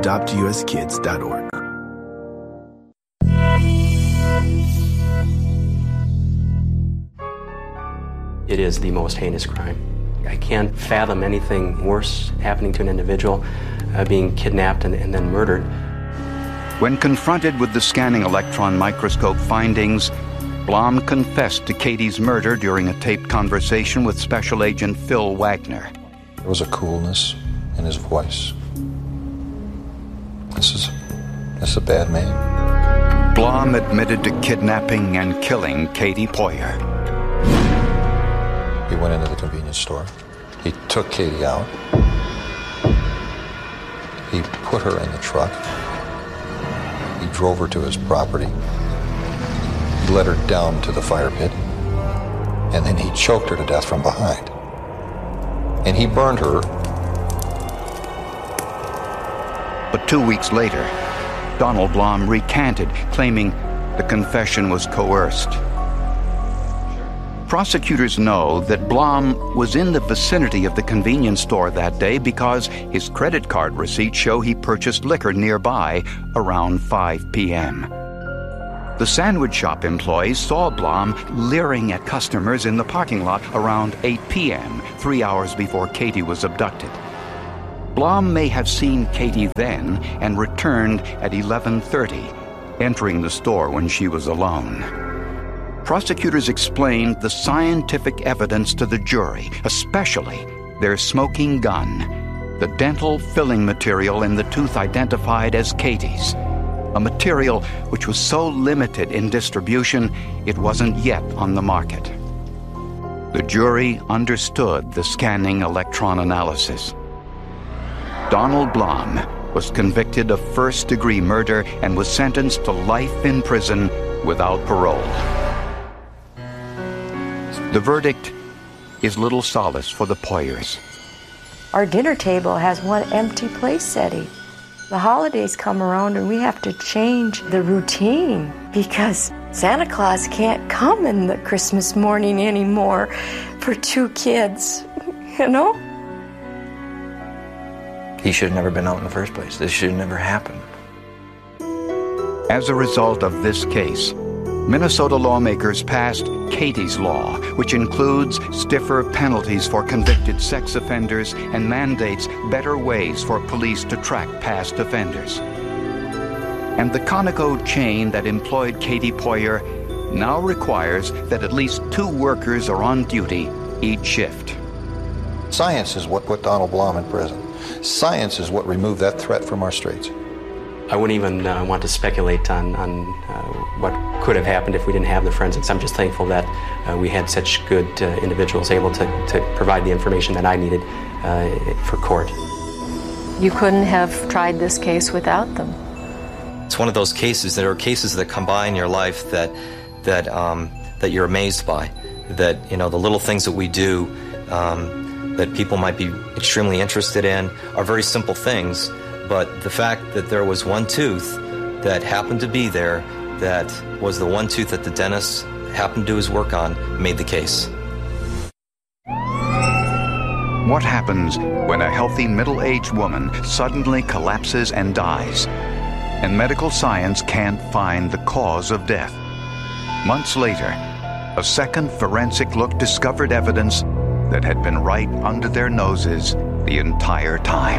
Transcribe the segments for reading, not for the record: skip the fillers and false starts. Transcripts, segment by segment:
adoptuskids.org. It is the most heinous crime. I can't fathom anything worse happening to an individual, being kidnapped and then murdered. When confronted with the scanning electron microscope findings, Blom confessed to Katie's murder during a taped conversation with Special Agent Phil Wagner. There was a coolness in his voice. This is a bad man. Blom admitted to kidnapping and killing Katie Poyer. He went into the convenience store. He took Katie out. He put her in the truck. He drove her to his property. He led her down to the fire pit. And then he choked her to death from behind. And he burned her. But 2 weeks later, Donald Blom recanted, claiming the confession was coerced. Prosecutors know that Blom was in the vicinity of the convenience store that day because his credit card receipts show he purchased liquor nearby around 5 p.m. The sandwich shop employees saw Blom leering at customers in the parking lot around 8 p.m., 3 hours before Katie was abducted. Blom may have seen Katie then and returned at 11:30, entering the store when she was alone. Prosecutors explained the scientific evidence to the jury, especially their smoking gun, the dental filling material in the tooth identified as Katie's, a material which was so limited in distribution it wasn't yet on the market. The jury understood the scanning electron analysis. Donald Blom was convicted of first-degree murder and was sentenced to life in prison without parole. The verdict is little solace for the Poyers. Our dinner table has one empty place setting. The holidays come around and we have to change the routine because Santa Claus can't come in the Christmas morning anymore for 2 kids, you know? He should have never been out in the first place. This should have never happened. As a result of this case, Minnesota lawmakers passed Katie's Law, which includes stiffer penalties for convicted sex offenders and mandates better ways for police to track past offenders. And the Conoco chain that employed Katie Poyer now requires that at least 2 workers are on duty each shift. Science is what put Donald Blom in prison. Science is what removed that threat from our streets. I wouldn't even want to speculate on what could have happened if we didn't have the forensics. I'm just thankful that we had such good individuals able to provide the information that I needed for court. You couldn't have tried this case without them. It's one of those cases. There are cases that come by in your life that you're amazed by. That, you know, the little things that we do that people might be extremely interested in are very simple things. But the fact that there was one tooth that happened to be there, that was the one tooth that the dentist happened to do his work on, made the case. What happens when a healthy middle-aged woman suddenly collapses and dies, and medical science can't find the cause of death? Months later, a second forensic look discovered evidence that had been right under their noses the entire time.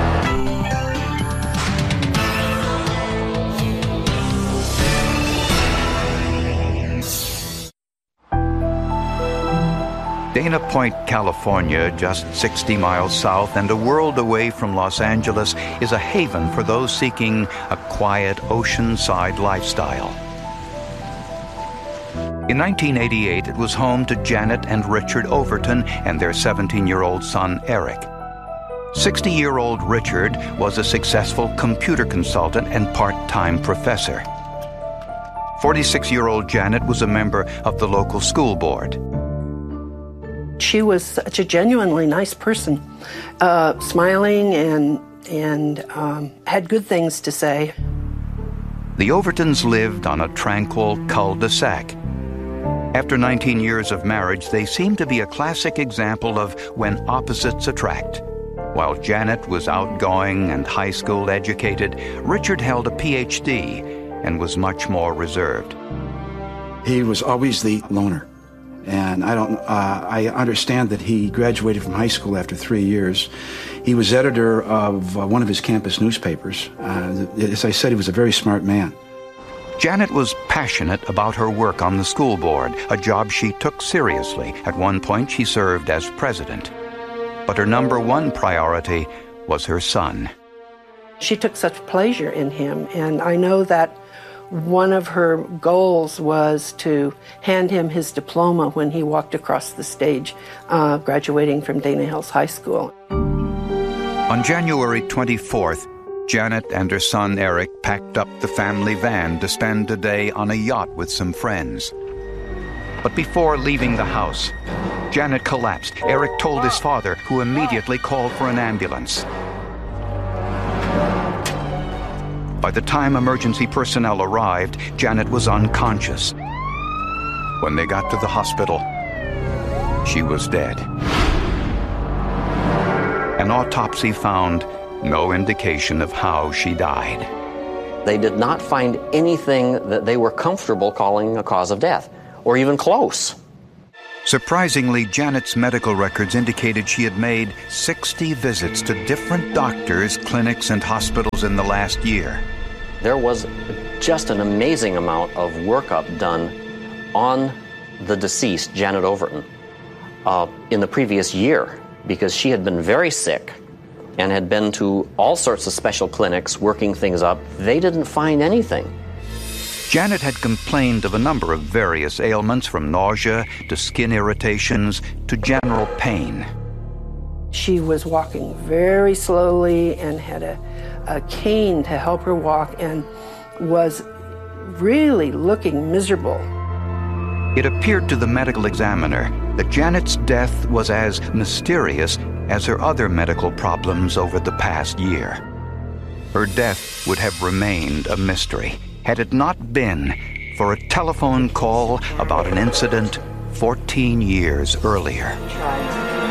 Dana Point, California, just 60 miles south and a world away from Los Angeles, is a haven for those seeking a quiet oceanside lifestyle. In 1988, it was home to Janet and Richard Overton and their 17-year-old son, Eric. 60-year-old Richard was a successful computer consultant and part-time professor. 46-year-old Janet was a member of the local school board. She was such a genuinely nice person, smiling and had good things to say. The Overtons lived on a tranquil cul-de-sac. After 19 years of marriage, they seemed to be a classic example of when opposites attract. While Janet was outgoing and high school educated, Richard held a PhD and was much more reserved. He was always the loner. And I understand that he graduated from high school after 3 years. He was editor of one of his campus newspapers. As I said, he was a very smart man. Janet was passionate about her work on the school board, a job she took seriously. At one point, she served as president. But her number one priority was her son. She took such pleasure in him, and I know that one of her goals was to hand him his diploma when he walked across the stage, graduating from Dana Hills High School. On January 24th, Janet and her son Eric packed up the family van to spend a day on a yacht with some friends. But before leaving the house, Janet collapsed. Eric told his father, who immediately called for an ambulance. By the time emergency personnel arrived, Janet was unconscious. When they got to the hospital, she was dead. An autopsy found no indication of how she died. They did not find anything that they were comfortable calling a cause of death, or even close. Surprisingly, Janet's medical records indicated she had made 60 visits to different doctors, clinics, and hospitals in the last year. There was just an amazing amount of workup done on the deceased, Janet Overton, in the previous year, because she had been very sick and had been to all sorts of special clinics working things up. They didn't find anything. Janet had complained of a number of various ailments, from nausea to skin irritations to general pain. She was walking very slowly and had a cane to help her walk and was really looking miserable. It appeared to the medical examiner that Janet's death was as mysterious as her other medical problems over the past year. Her death would have remained a mystery had it not been for a telephone call about an incident 14 years earlier.